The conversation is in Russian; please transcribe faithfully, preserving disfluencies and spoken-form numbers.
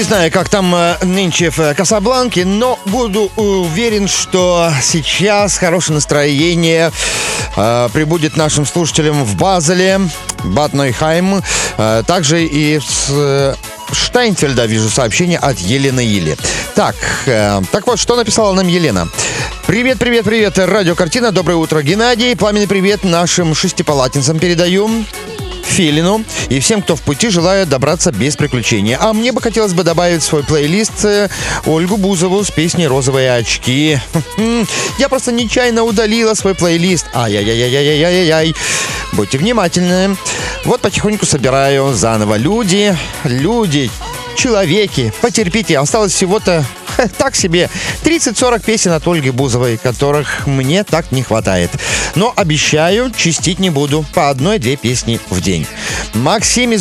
Не знаю, как там э, нынче в Касабланке, но буду уверен, что сейчас хорошее настроение э, прибудет нашим слушателям в Базеле, Бад Нойхайм, э, также и с э, Штайнфельда вижу сообщение от Елены Или. Так, э, так вот, что написала нам Елена. Привет, привет, привет, радиокартина, доброе утро, Геннадий, пламенный привет нашим шестипалатинцам передаю. Филину и всем, кто в пути, желаю добраться без приключений. А мне бы хотелось бы добавить в свой плейлист Ольгу Бузову с песней «Розовые очки». Я просто нечаянно удалила свой плейлист. Ай-яй-яй-яй-яй-яй-яй. Будьте внимательны. Вот потихоньку собираю заново. Люди, люди, человеки, потерпите. Осталось всего-то так себе тридцать-сорок песен от Ольги Бузовой, которых мне так не хватает. Но обещаю, чистить не буду. По одной-две песни в день. Максим из